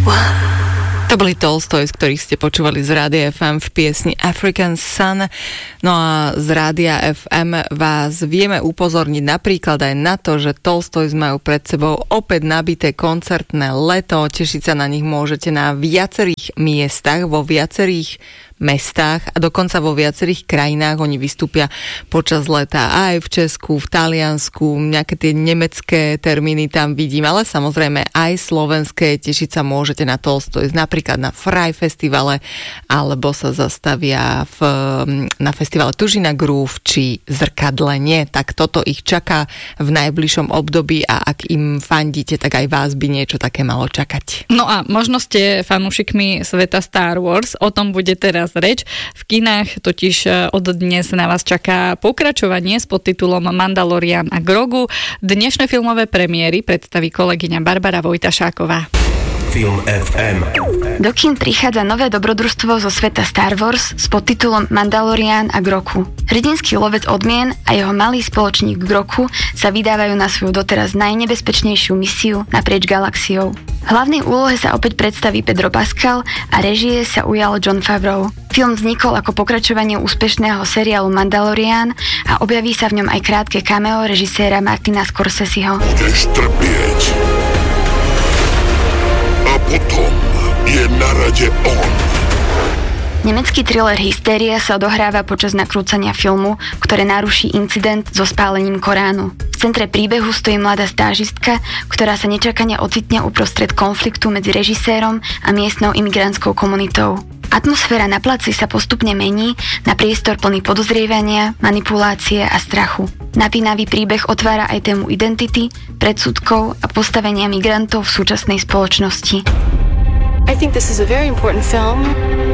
To boli Tolstoy, z ktorých ste počúvali z Rádia FM v piesni African Sun. No a z Rádia FM vás vieme upozorniť napríklad aj na to, že Tolstoy majú pred sebou opäť nabité koncertné leto. Tešiť sa na nich môžete na viacerých miestach, vo viacerých mestách a dokonca vo viacerých krajinách. Oni vystúpia počas leta aj v Česku, v Taliansku, nejaké tie nemecké termíny tam vidím, ale samozrejme aj slovenské. Tešiť sa môžete na Tolstoy, napríklad na Fraj festivale, alebo sa zastavia na festivale Tužina Groove či Zrkadlenie. Tak toto ich čaká v najbližšom období a ak im fandíte, tak aj vás by niečo také malo čakať. No a možno ste fanúšikmi sveta Star Wars, o tom bude teraz reč. V kinách totiž od dnes na vás čaká pokračovanie s podtitulom Mandalorian a Grogu. Dnešné filmové premiéry predstaví kolegyňa Barbara Vojtašáková. Film FM. Do kín prichádza nové dobrodružstvo zo sveta Star Wars s podtitulom Mandalorian a Grogu. Hrdinský lovec odmien a jeho malý spoločník Grogu sa vydávajú na svoju doteraz najnebezpečnejšiu misiu naprieč galaxiou. V hlavnej úlohe sa opäť predstaví Pedro Pascal a režie sa ujal Jon Favreau. Film vznikol ako pokračovanie úspešného seriálu Mandalorian a objaví sa v ňom aj krátke cameo režiséra Martina Scorseseho. Budeš trpieť. A potom je na rade on. Nemecký thriller Hysteria sa odohráva počas nakrúcania filmu, ktoré naruší incident so spálením Koránu. V centre príbehu stojí mladá stážistka, ktorá sa nečakane ocitne uprostred konfliktu medzi režisérom a miestnou imigrantskou komunitou. Atmosféra na placi sa postupne mení na priestor plný podozrievania, manipulácie a strachu. Napínavý príbeh otvára aj tému identity, predsudkov a postavenia migrantov v súčasnej spoločnosti. I think this is a very important film.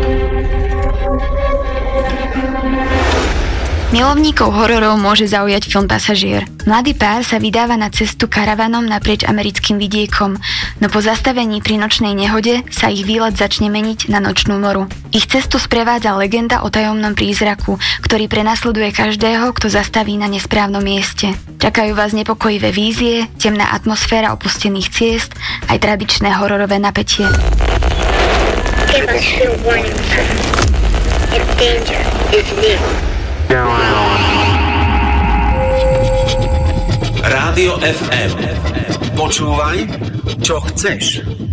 Milovníkov hororov môže zaujať film Pasažier. Mladý pár sa vydáva na cestu karavanom naprieč americkým vidiekom, no po zastavení pri nočnej nehode sa ich výlet začne meniť na nočnú moru. Ich cestu sprevádza legenda o tajomnom prízraku, ktorý prenasleduje každého, kto zastaví na nesprávnom mieste. Čakajú vás nepokojivé vízie, temná atmosféra opustených ciest, aj tradičné hororové napätie. Give us your warning signs. If danger is near. Rádio FM. Počúvaj, čo chceš.